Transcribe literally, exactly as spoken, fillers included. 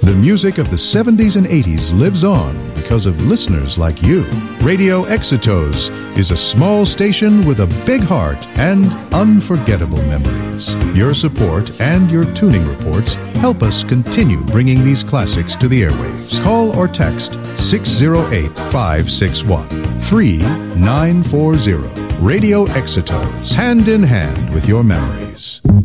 The music of the seventies and eighties lives on because of listeners like you. Radio Exitos is a small station with a big heart and unforgettable memories. Your support and your tuning reports help us continue bringing these classics to the airwaves. Call or text six oh eight, five six one, three nine four zero. Radio Exitos, hand in hand with your memories.